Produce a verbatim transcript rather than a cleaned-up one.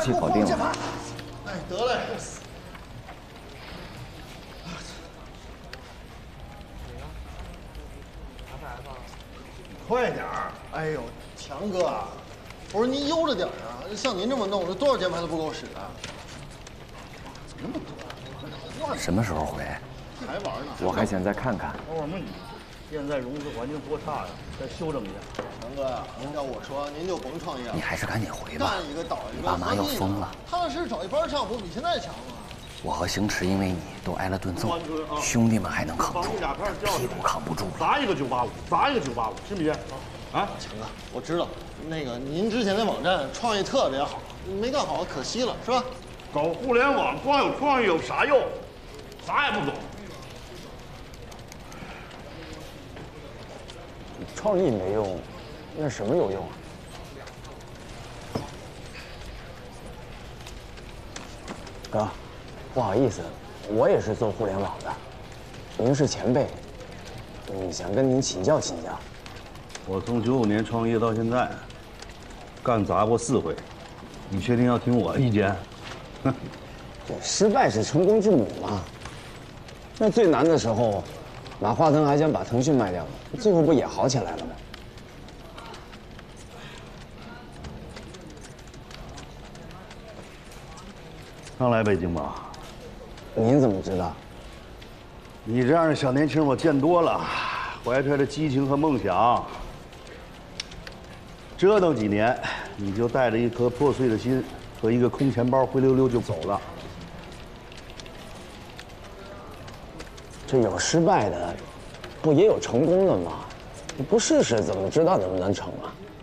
期搞定了。 哎，得嘞。快点儿！哎呦，强哥，我说您悠着点啊！像您这么弄，这多少键盘都不够使啊！怎么那么多？ 什么时候回？ 还玩呢？ 我还想再看看。 偶尔嘛，你现在融资环境多差呀，再修整一下。 强哥呀，要我说，您就甭创业了。 你还是赶紧回吧。 干一个倒一个， 你爸妈要疯了。 踏踏实实找一班上，不比现在强吗？ 我和星驰因为你都挨了顿揍，兄弟们还能扛住，屁股扛不住了。 砸一个九八五，砸一个九八五，信不信？啊， 强哥，我知道，那个您之前那网站创意特别好，没干好可惜了，是吧？ 搞互联网光有创意有啥用？啥也不懂。 创意没用，那什么有用啊？哥，不好意思，我也是做互联网的，您是前辈，嗯，想跟您请教请教。 我从九五年创业到现在，干砸过四回，你确定要听我意见？哼， 这失败是成功之母嘛。那最难的时候，马化腾还想把腾讯卖掉呢，最后不也好起来了吗？ 刚来北京吧？ 您怎么知道？ 你这样的小年轻我见多了，怀揣着激情和梦想，折腾几年，你就带着一颗破碎的心和一个空钱包，灰溜溜就走了。 这有失败的，不也有成功的吗？你不试试怎么知道能不能成啊？